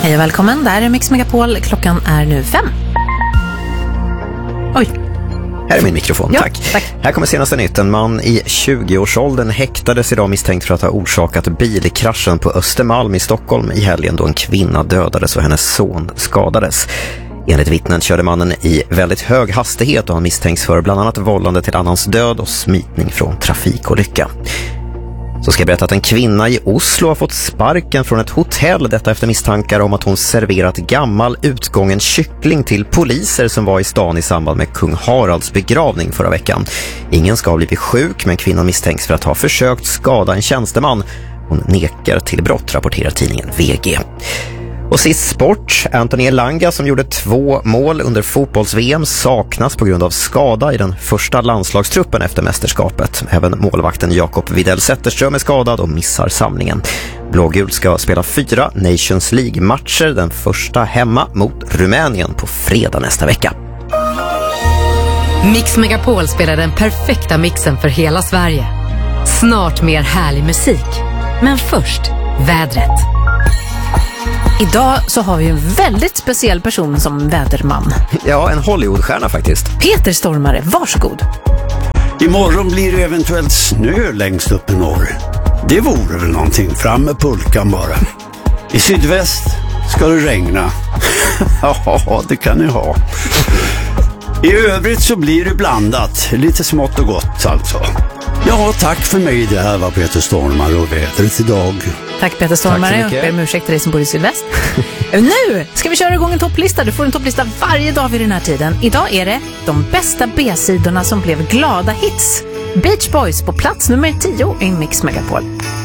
Hej och välkommen, där är Mix Megapol. Klockan är nu 5. Oj. Här är min mikrofon, ja, tack. Här kommer senaste nytt. En man i 20-årsåldern häktades idag misstänkt för att ha orsakat bilkraschen på Östermalm i Stockholm i helgen då en kvinna dödades och hennes son skadades. Enligt vittnen körde mannen i väldigt hög hastighet och han misstänks för bland annat vållande till annans död och smitning från trafikolycka. Så ska jag berätta att en kvinna i Oslo har fått sparken från ett hotell, detta efter misstankar om att hon serverat gammal utgången kyckling till poliser som var i stan i samband med kung Haralds begravning förra veckan. Ingen ska ha blivit sjuk, men kvinnan misstänks för att ha försökt skada en tjänsteman. Hon nekar till brott, rapporterar tidningen VG. Och sist sport, Anthony Elanga som gjorde 2 mål under fotbolls-VM saknas på grund av skada i den första landslagstruppen efter mästerskapet. Även målvakten Jakob Widell Zetterström är skadad och missar samlingen. Blågul ska spela 4 Nations League-matcher, den första hemma mot Rumänien på fredag nästa vecka. Mix Megapol spelar den perfekta mixen för hela Sverige. Snart mer härlig musik. Men först, vädret. Idag så har vi en väldigt speciell person som väderman. Ja, en Hollywoodstjärna faktiskt. Peter Stormare, varsågod. Imorgon blir det eventuellt snö längst upp i norr. Det vore väl någonting, fram med pulkan bara. I sydväst ska det regna. Ja, det kan ni ha. I övrigt så blir det blandat, lite smått och gott alltså. Ja, tack för mig. Det här var Peter Stormare och vädret idag. Tack Peter Stormare, och ber om ursäkt till dig som bor i sydväst. Nu ska vi köra igång en topplista. Du får en topplista varje dag vid den här tiden. Idag är det de bästa B-sidorna som blev glada hits. Beach Boys på plats nummer 10 i Mix Megapol.